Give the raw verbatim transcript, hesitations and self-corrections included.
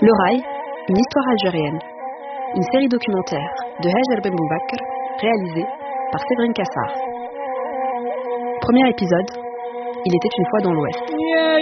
Le Rail, une histoire algérienne. Une série documentaire de Hajar Ben Boubakr, réalisée par Séverine Cassard. Premier épisode, il était une fois dans l'Ouest.